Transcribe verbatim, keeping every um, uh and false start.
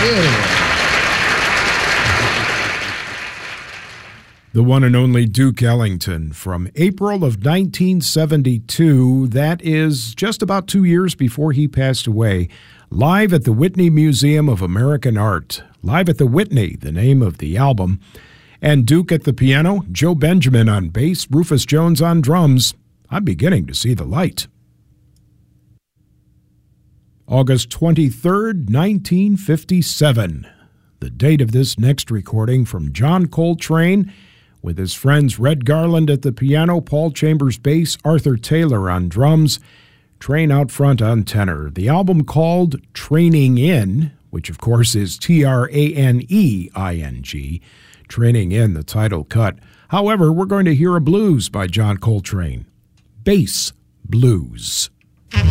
The one and only Duke Ellington from April of nineteen seventy-two. That is just about two years before he passed away. Live at the Whitney Museum of American Art. Live at the Whitney, the name of the album. And Duke at the piano, Joe Benjamin on bass, Rufus Jones on drums. I'm beginning to see the light. August twenty-third, nineteen fifty-seven. The date of this next recording from John Coltrane, with his friends Red Garland at the piano, Paul Chambers bass, Arthur Taylor on drums, Train out front on tenor. The album called Training In, which of course is T R A N E I N G, Training In, the title cut. However, we're going to hear a blues by John Coltrane. Bass Blues.